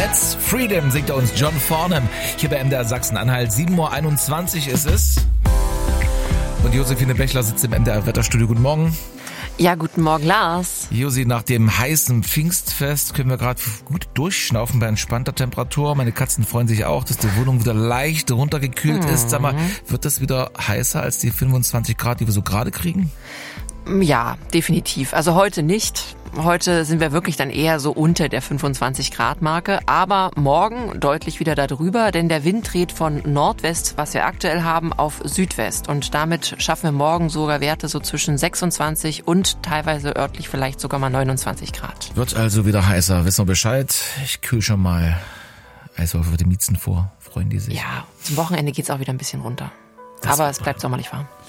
Jetzt Freedom singt er uns John Farnham. Hier bei MDR Sachsen-Anhalt. 7:21 Uhr ist es. Und Josephine Bechler sitzt im MDR Wetterstudio. Guten Morgen. Ja, guten Morgen, Lars. Josi, nach dem heißen Pfingstfest können wir gerade gut durchschnaufen bei entspannter Temperatur. Meine Katzen freuen sich auch, dass die Wohnung wieder leicht runtergekühlt ist. Sag mal, wird das wieder heißer als die 25 Grad, die wir so gerade kriegen? Ja, definitiv. Also heute nicht. Heute sind wir wirklich dann eher so unter der 25-Grad-Marke. Aber morgen deutlich wieder darüber, denn der Wind dreht von Nordwest, was wir aktuell haben, auf Südwest. Und damit schaffen wir morgen sogar Werte so zwischen 26 und teilweise örtlich vielleicht sogar mal 29 Grad. Wird also wieder heißer. Wissen wir Bescheid? Ich kühl schon mal Eiswürfel für die Miezen vor. Freuen die sich? Ja, zum Wochenende geht's auch wieder ein bisschen runter. Aber es bleibt sommerlich warm.